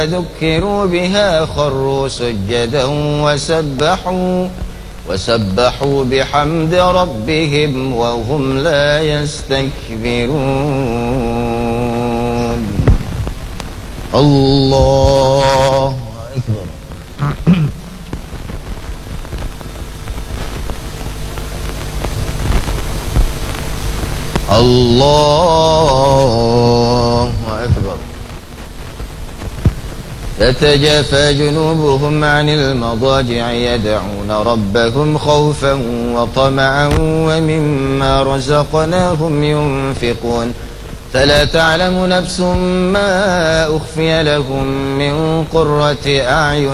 ذكروا بها خروا سجدا وسبحوا بحمد ربهم وهم لا يستكبرون. الله أكبر. الله أكبر. تتجافى جنوبهم عن المضاجع يدعون ربهم خوفا وطمعا ومما رزقناهم ينفقون. فلا تعلم نفس ما أخفي لهم من قرة أعين